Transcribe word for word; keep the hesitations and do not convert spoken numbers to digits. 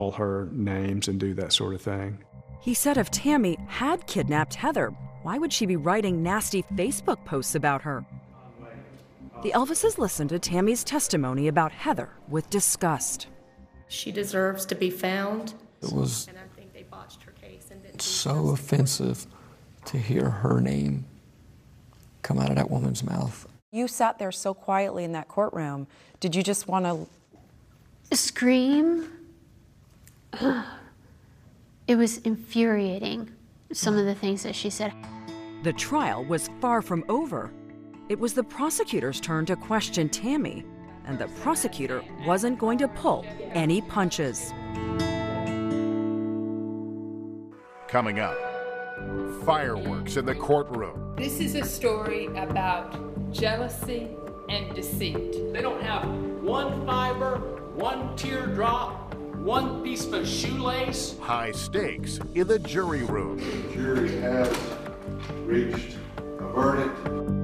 call her names and do that sort of thing. He said if Tammy had kidnapped Heather, why would she be writing nasty Facebook posts about her? The Elvises listened to Tammy's testimony about Heather with disgust. She deserves to be found. It was and I think they botched her case and didn't so offensive to hear her name come out of that woman's mouth. You sat there so quietly in that courtroom. Did you just want to scream? It was infuriating, some of the things that she said. The trial was far from over. It was the prosecutor's turn to question Tammy, and the prosecutor wasn't going to pull any punches. Coming up, fireworks in the courtroom. This is a story about jealousy and deceit. They don't have one fiber, one teardrop, one piece of a shoelace. High stakes in the jury room. The jury has reached a verdict.